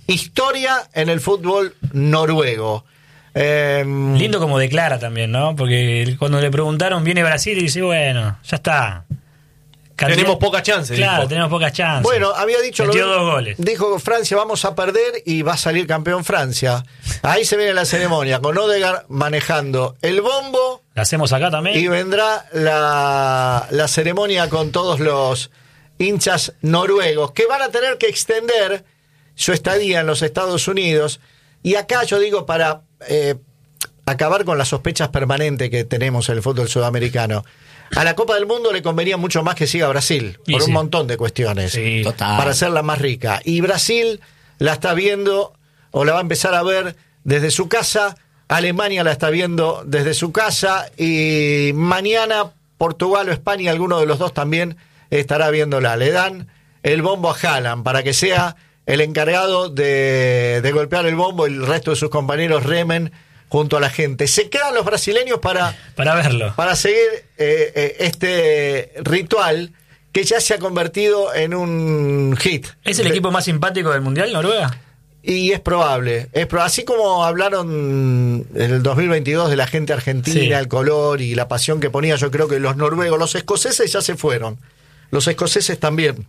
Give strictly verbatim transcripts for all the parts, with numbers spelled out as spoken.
historia en el fútbol noruego. Eh, Lindo como declara también, ¿no? Porque cuando le preguntaron, viene Brasil y dice, bueno, ya está. Cantidad... Tenemos pocas chances. Claro, dijo. tenemos pocas chances. Bueno, había dicho... Metió lo, dos goles. Dijo Francia, vamos a perder y va a salir campeón Francia. Ahí se viene la ceremonia, con Odegaard manejando el bombo. La hacemos acá también. Y vendrá la, la ceremonia con todos los hinchas noruegos, que van a tener que extender su estadía en los Estados Unidos. Y acá yo digo, para eh, acabar con las sospechas permanentes que tenemos en el fútbol sudamericano, a la Copa del Mundo le convenía mucho más que siga Brasil, y por sí. un montón de cuestiones, sí, para hacerla más rica. Y Brasil la está viendo, o la va a empezar a ver desde su casa. Alemania la está viendo desde su casa. Y mañana Portugal o España, alguno de los dos también estará viéndola. Le dan el bombo a Haaland para que sea el encargado de, de golpear el bombo, y el resto de sus compañeros remen junto a la gente. Se quedan los brasileños para, para verlo, para seguir eh, eh, este ritual que ya se ha convertido en un hit. ¿Es el de, equipo más simpático del Mundial, Noruega? Y es probable, es pro, así como hablaron en el dos mil veintidós de la gente argentina, sí. el color y la pasión que ponía, yo creo que los noruegos, los escoceses ya se fueron. Los escoceses también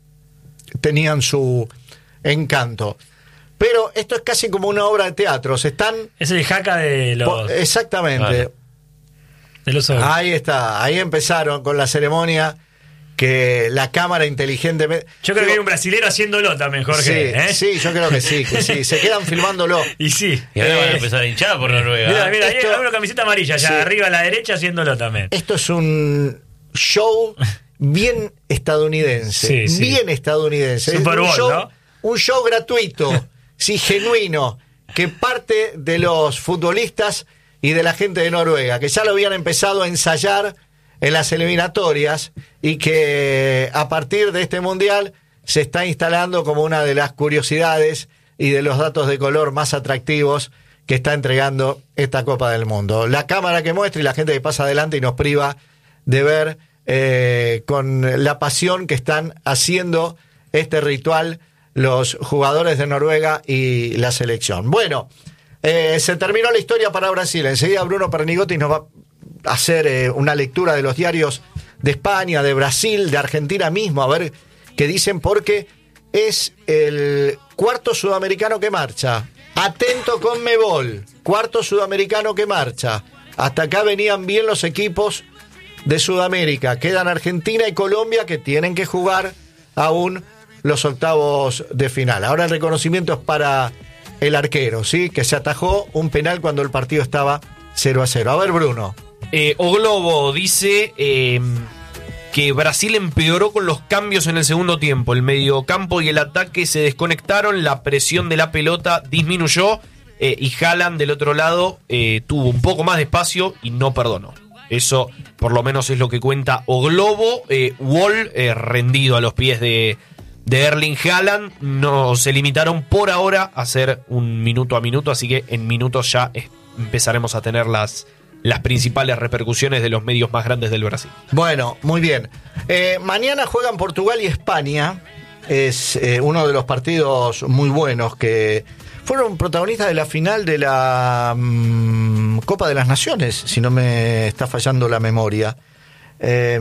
tenían su encanto. Pero esto es casi como una obra de teatro. Se están... Es el jaca de los... Exactamente. Vale. De los ojos. Ahí está. Ahí empezaron con la ceremonia, que la cámara inteligentemente... Yo creo Digo, que hay un brasilero haciéndolo también, Jorge. Sí, ¿eh? sí, yo creo que sí, que sí. Se quedan filmándolo. Y sí. Y ahora eh, van a empezar a hinchar por Noruega. Mira, mira, esto, ahí hay una camiseta amarilla, allá sí. arriba a la derecha haciéndolo también. Esto es un show bien estadounidense. Sí, sí. Bien estadounidense. Super Bowl, un show, ¿no? Un show gratuito. Sí, genuino, que parte de los futbolistas y de la gente de Noruega, que ya lo habían empezado a ensayar en las eliminatorias y que a partir de este mundial se está instalando como una de las curiosidades y de los datos de color más atractivos que está entregando esta Copa del Mundo. La cámara que muestra y la gente que pasa adelante y nos priva de ver eh, con la pasión que están haciendo este ritual los jugadores de Noruega y la selección. Bueno, eh, se terminó la historia para Brasil. Enseguida Bruno Pernigotti nos va a hacer eh, una lectura de los diarios de España, de Brasil, de Argentina mismo, a ver qué dicen, porque es el cuarto sudamericano que marcha. Atento con Mebol, cuarto sudamericano que marcha. Hasta acá venían bien los equipos de Sudamérica. Quedan Argentina y Colombia, que tienen que jugar aún los octavos de final. Ahora el reconocimiento es para el arquero, ¿sí? Que se atajó un penal cuando el partido estaba cero a cero. A ver, Bruno. Eh, O Globo dice eh, que Brasil empeoró con los cambios en el segundo tiempo. El mediocampo y el ataque se desconectaron, la presión de la pelota disminuyó eh, y Haaland del otro lado eh, tuvo un poco más de espacio y no perdonó. Eso por lo menos es lo que cuenta O Globo. Eh, Wall eh, rendido a los pies de de Erling Haaland. No se limitaron por ahora a hacer un minuto a minuto, así que en minutos ya empezaremos a tener las, las principales repercusiones de los medios más grandes del Brasil. Bueno, muy bien. Eh, mañana juegan Portugal y España. Es eh, uno de los partidos muy buenos que fueron protagonistas de la final de la mmm, Copa de las Naciones, si no me está fallando la memoria, eh,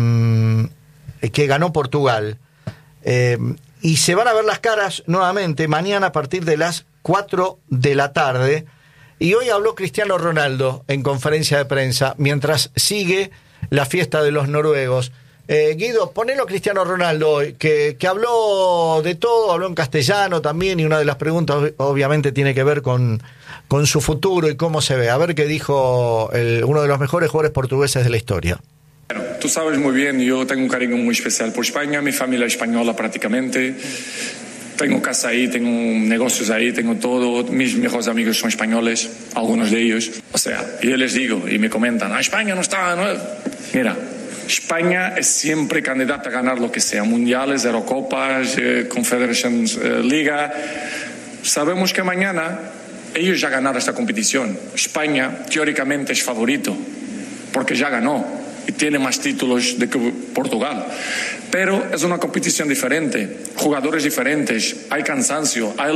que ganó Portugal. Eh, y se van a ver las caras nuevamente mañana a partir de las cuatro de la tarde. Y hoy habló Cristiano Ronaldo en conferencia de prensa mientras sigue la fiesta de los noruegos. Eh, Guido, ponelo a Cristiano Ronaldo hoy, que, que habló de todo, habló en castellano también, y una de las preguntas obviamente tiene que ver con, con su futuro y cómo se ve. A ver qué dijo el, uno de los mejores jugadores portugueses de la historia. Bueno, tú sabes muy bien, yo tengo un cariño muy especial por España, mi familia es española prácticamente, tengo casa ahí, tengo negocios ahí, tengo todo, mis mejores amigos son españoles, algunos de ellos, o sea, yo les digo y me comentan, ah, España no está, no. Mira, España es siempre candidata a ganar lo que sea, mundiales, Eurocopas, eh, Confederations eh, Liga, sabemos que mañana ellos ya ganaron esta competición, España teóricamente es favorito, porque ya ganó y tiene más títulos de que Portugal, pero es una competición diferente, jugadores diferentes, hay cansancio, hay